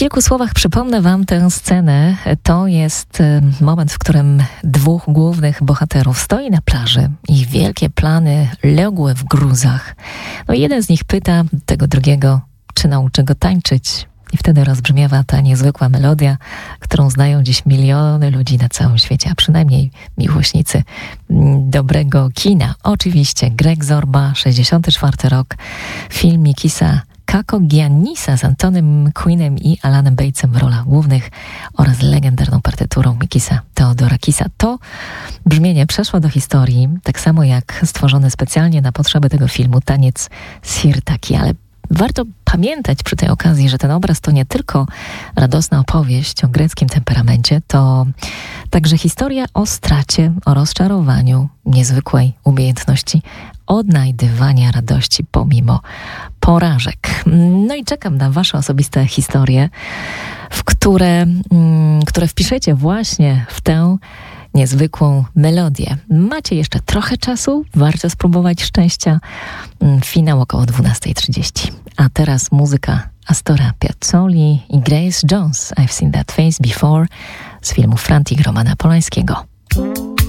kilku słowach przypomnę Wam tę scenę. To jest moment, w którym dwóch głównych bohaterów stoi na plaży. Ich wielkie plany legły w gruzach. No i jeden z nich pyta tego drugiego, czy nauczy go tańczyć. I wtedy rozbrzmiewa ta niezwykła melodia, którą znają dziś miliony ludzi na całym świecie, a przynajmniej miłośnicy dobrego kina. Oczywiście Greg Zorba, 64 rok, film Mikisa Kakogiannisa z Antonym Quinnem i Alanem Batesem w rolach głównych oraz legendarną partyturą Mikisa Theodorakisa. To brzmienie przeszło do historii, tak samo jak stworzony specjalnie na potrzeby tego filmu taniec Sirtaki, ale warto pamiętać przy tej okazji, że ten obraz to nie tylko radosna opowieść o greckim temperamencie, to także historia o stracie, o rozczarowaniu, niezwykłej umiejętności odnajdywania radości pomimo porażek. No i czekam na Wasze osobiste historie, które wpiszecie właśnie w tę niezwykłą melodię. Macie jeszcze trochę czasu, warto spróbować szczęścia. Finał około 12:30. A teraz muzyka Astora Piazzoli i Grace Jones. I've seen that face before z filmu Frantic Romana Polańskiego.